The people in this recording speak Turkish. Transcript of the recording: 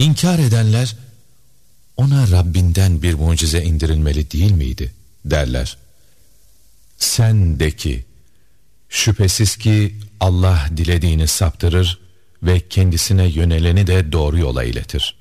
İnkar edenler, ona Rabbinden bir mucize indirilmeli değil miydi derler. Sen de ki, şüphesiz ki Allah dilediğini saptırır ve kendisine yöneleni de doğru yola iletir.